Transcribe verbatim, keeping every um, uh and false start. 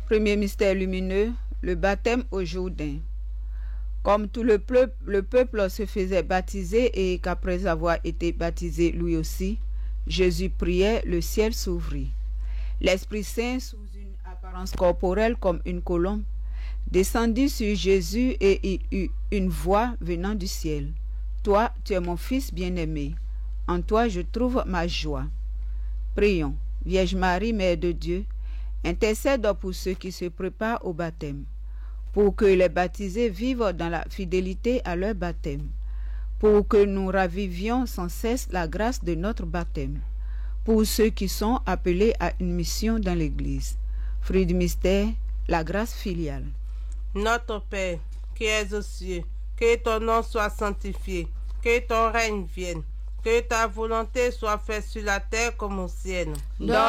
Premier mystère lumineux, le baptême au Jourdain. Comme tout le peuple, le peuple se faisait baptiser et qu'après avoir été baptisé lui aussi, Jésus priait, le ciel s'ouvrit. L'Esprit Saint, sous une apparence corporelle comme une colombe, descendit sur Jésus et il eut une voix venant du ciel. « Toi, tu es mon Fils bien-aimé. En toi, je trouve ma joie. » Prions. Vierge Marie, Mère de Dieu, intercède pour ceux qui se préparent au baptême, pour que les baptisés vivent dans la fidélité à leur baptême, pour que nous ravivions sans cesse la grâce de notre baptême, pour ceux qui sont appelés à une mission dans l'Église. Fruit du mystère, la grâce filiale. Notre Père, qui es aux cieux, que ton nom soit sanctifié, que ton règne vienne, que ta volonté soit faite sur la terre comme au ciel. Donne